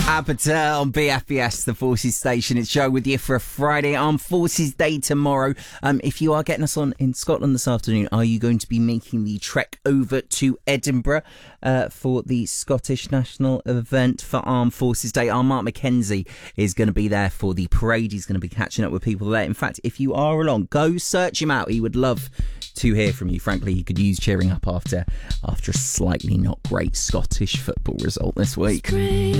Apatow on BFBS, the Forces Station. It's Joe with you for a Friday Armed Forces Day tomorrow. If you are getting us on in Scotland this afternoon, are you going to be making the trek over to Edinburgh for the Scottish National event for Armed Forces Day? Our Mark Mackenzie is going to be there for the parade. He's going to be catching up with people there. In fact, if you are along, go search him out. He would love to hear from you. Frankly, he could use cheering up after a slightly not great Scottish football result this week.